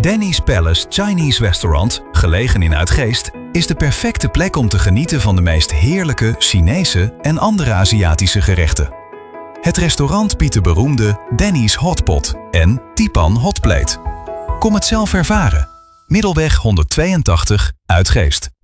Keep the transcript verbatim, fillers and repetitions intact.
Danny's Palace Chinese Restaurant, gelegen in Uitgeest, is de perfecte plek om te genieten van de meest heerlijke Chinese en andere Aziatische gerechten. Het restaurant biedt de beroemde Danny's Hotpot en Tipan Hotplate. Kom het zelf ervaren. Middelweg honderdtweeëntachtig, Uitgeest.